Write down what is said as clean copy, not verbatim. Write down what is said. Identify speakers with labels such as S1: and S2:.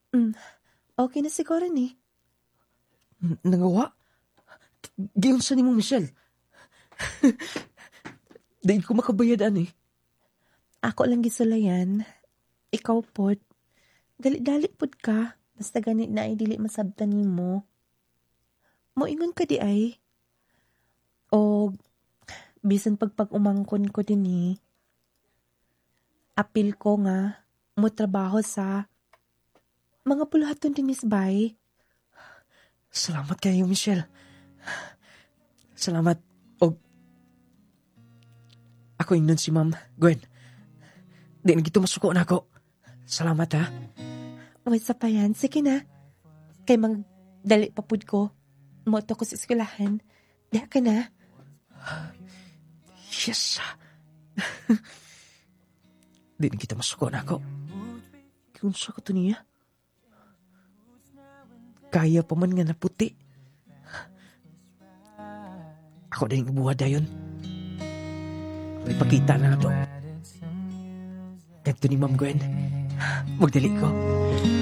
S1: Mm, okay na siguro ni.
S2: Nangawa? Giyon sa nimong Michelle. Dahil ko makabayad ani.
S1: Ako lang gisulayan. Ikaw pod. Dali-dali pod ka. Basta ganit na ay dili masabtan nimo. Moingon ka di ay. O bisan pagpag-umangkon ko din apil ko nga mo trabaho sa mga bulahaton din Bay.
S2: Salamat kayo, Michelle. Salamat. Og ako ingnon si Ma'am Gwen. Di na gito masuko na ako. Salamat ha.
S1: Wait sa pa yan. Sige na. Kay mang dali papud ko. Moto ko sa eskwelahan. Diha ka na.
S2: Yes. Di na kita masuko na ako. Kunsa ko to niya? Kaya pa man nga na puti. Ako na yung buha dayon. May pakita na ito. Ganito ni Ma'am Gwen. Magdali ko.